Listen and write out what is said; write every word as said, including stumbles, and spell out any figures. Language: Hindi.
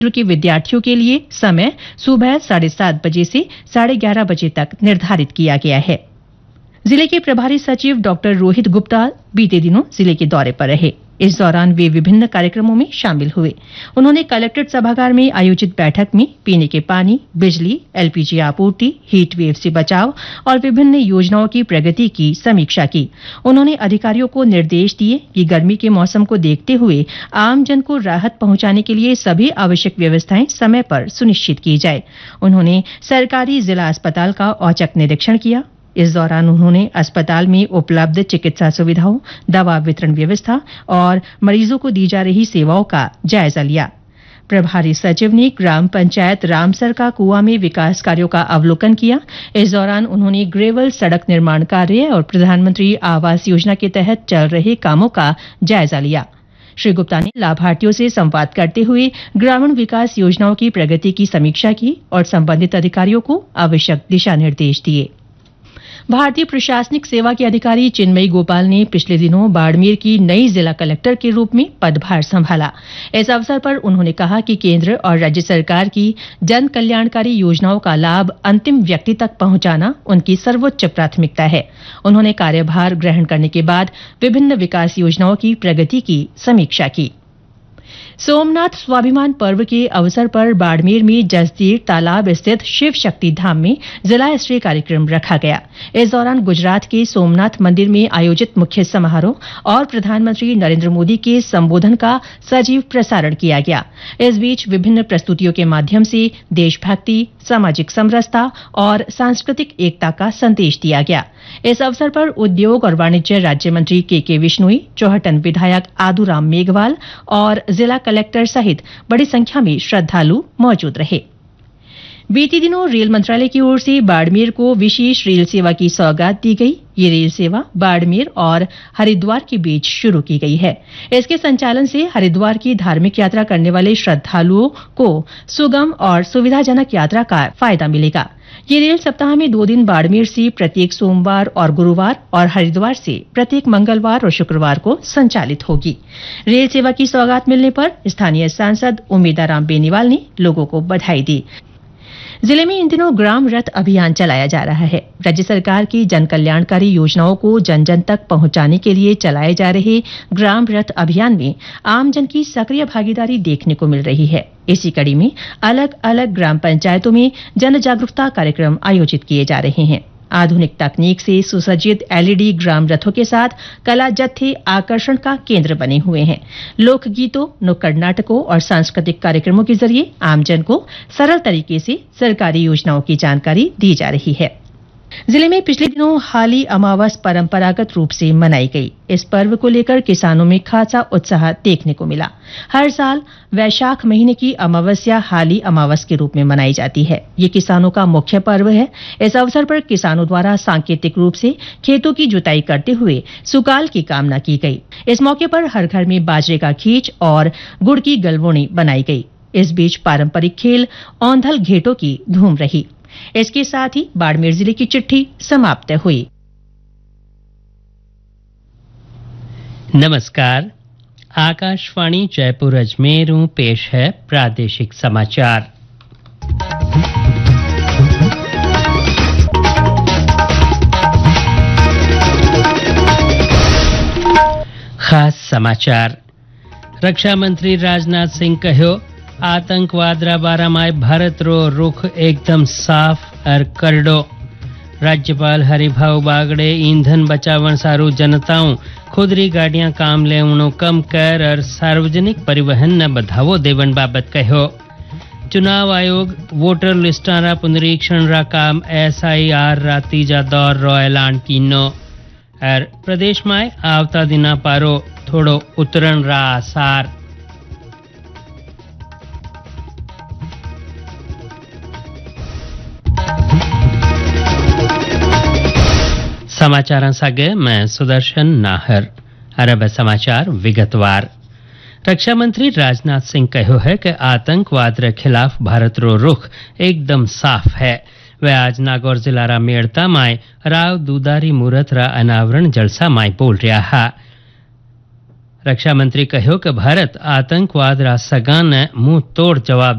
के विद्यार्थियों के लिए समय सुबह साढ़े सात बजे से साढ़े ग्यारह बजे तक निर्धारित किया गया है। जिले के प्रभारी सचिव डॉक्टर रोहित गुप्ता बीते दिनों जिले के दौरे पर रहे। इस दौरान वे विभिन्न कार्यक्रमों में शामिल हुए। उन्होंने कलेक्ट्रेट सभागार में आयोजित बैठक में पीने के पानी, बिजली, एलपीजी आपूर्ति, हीट वेव से बचाव और विभिन्न योजनाओं की प्रगति की समीक्षा की। उन्होंने अधिकारियों को निर्देश दिए कि गर्मी के मौसम को देखते हुए आमजन को राहत पहुंचाने के लिए सभी आवश्यक व्यवस्थाएं समय पर सुनिश्चित की जाए। उन्होंने सरकारी जिला अस्पताल का औचक निरीक्षण किया। इस दौरान उन्होंने अस्पताल में उपलब्ध चिकित्सा सुविधाओं, दवा वितरण व्यवस्था और मरीजों को दी जा रही सेवाओं का जायजा लिया। प्रभारी सचिव ने ग्राम पंचायत रामसर का कुआं में विकास कार्यों का अवलोकन किया। इस दौरान उन्होंने ग्रेवल सड़क निर्माण कार्य और प्रधानमंत्री आवास योजना के तहत चल रहे कामों का जायजा लिया। श्री गुप्ता ने लाभार्थियों से संवाद करते हुए ग्रामीण विकास योजनाओं की प्रगति की समीक्षा की और संबंधित अधिकारियों को आवश्यक दिशा निर्देश दिए। भारतीय प्रशासनिक सेवा के अधिकारी चिन्मयी गोपाल ने पिछले दिनों बाड़मेर की नई जिला कलेक्टर के रूप में पदभार संभाला। इस अवसर पर उन्होंने कहा कि केंद्र और राज्य सरकार की जन कल्याणकारी योजनाओं का लाभ अंतिम व्यक्ति तक पहुंचाना उनकी सर्वोच्च प्राथमिकता है। उन्होंने कार्यभार ग्रहण करने के बाद विभिन्न विकास योजनाओं की प्रगति की समीक्षा की। सोमनाथ स्वाभिमान पर्व के अवसर पर बाड़मेर में जसदेर तालाब स्थित शिव शक्ति धाम में जिला स्तरीय कार्यक्रम रखा गया। इस दौरान गुजरात के सोमनाथ मंदिर में आयोजित मुख्य समारोह और प्रधानमंत्री नरेंद्र मोदी के संबोधन का सजीव प्रसारण किया गया। इस बीच विभिन्न प्रस्तुतियों के माध्यम से देशभक्ति, सामाजिक समरसता और सांस्कृतिक एकता का संदेश दिया गया। इस अवसर पर उद्योग और वाणिज्य राज्य मंत्री के के विश्नोई, चौहटन विधायक आदूराम मेघवाल और जिला कलेक्टर सहित बड़ी संख्या में श्रद्धालु मौजूद रहे। बीते दिनों रेल मंत्रालय की ओर से बाड़मेर को विशेष रेल सेवा की सौगात दी गई। ये रेल सेवा बाड़मेर और हरिद्वार के बीच शुरू की गई है। इसके संचालन से हरिद्वार की धार्मिक यात्रा करने वाले श्रद्धालुओं को सुगम और सुविधाजनक यात्रा का फायदा मिलेगा। ये रेल सप्ताह में दो दिन बाड़मेर से प्रत्येक सोमवार और गुरुवार और हरिद्वार से प्रत्येक मंगलवार और शुक्रवार को संचालित होगी। रेल सेवा की सौगात मिलने पर स्थानीय सांसद उमेदाराम बेनीवाल ने लोगों को बधाई दी। जिले में इन दिनों ग्राम रथ अभियान चलाया जा रहा है। राज्य सरकार की जन कल्याणकारी योजनाओं को जन जन तक पहुंचाने के लिए चलाए जा रहे ग्राम रथ अभियान में आमजन की सक्रिय भागीदारी देखने को मिल रही है। इसी कड़ी में अलग अलग ग्राम पंचायतों में जन जागरूकता कार्यक्रम आयोजित किए जा रहे हैं। आधुनिक तकनीक से सुसज्जित एलईडी ग्राम रथों के साथ कला जत्थे आकर्षण का केंद्र बने हुए हैं। लोकगीतों, नुक्कड़ नाटकों और सांस्कृतिक कार्यक्रमों के जरिए आमजन को सरल तरीके से सरकारी योजनाओं की जानकारी दी जा रही है। जिले में पिछले दिनों हाली अमावस परंपरागत रूप से मनाई गई। इस पर्व को लेकर किसानों में खासा उत्साह देखने को मिला। हर साल वैशाख महीने की अमावस्या हाली अमावस के रूप में मनाई जाती है। ये किसानों का मुख्य पर्व है। इस अवसर पर किसानों द्वारा सांकेतिक रूप से खेतों की जुताई करते हुए सुकाल की कामना की गई। इस मौके पर हर घर में बाजरे का खींच और गुड़ की गलवोणी बनाई गई। इस बीच पारंपरिक खेल औंधल घेटों की धूम रही। इसके साथ ही बाड़मेर जिले की चिट्ठी समाप्त हुई। नमस्कार, आकाशवाणी जयपुर अजमेर पेश है प्रादेशिक समाचार। खास समाचार। रक्षा मंत्री राजनाथ सिंह कहो, आतंकवाद रा बारा में भारत रो रुख एकदम साफ और करडो। राज्यपाल हरिभाऊ बागड़े ईंधन बचावन सारू जनताओं खुदरी गाड़ियां काम लेवणो कम कर और सार्वजनिक परिवहन न बढ़ावो देवन बाबत कहो। चुनाव आयोग वोटर लिस्टा रा पुनरीक्षण रा काम एसआईआर रा तीजा दौर रो ऐलान कीनो। और प्रदेश में आवता दिना पारो थोड़ो उतरण रा आसार। समाचार सागे मैं सुदर्शन नाहर। अरब समाचार विगतवार। रक्षा मंत्री राजनाथ सिंह कहो है कि आतंकवाद के खिलाफ भारत रो रुख एकदम साफ है। वे आज नागौर जिला रा मेड़ता माय राव दूधारी मूर्त रा अनावरण जलसा माय बोल रहा है। रक्षा मंत्री कहो कि भारत आतंकवाद रा सगाने मुंह तोड़ जवाब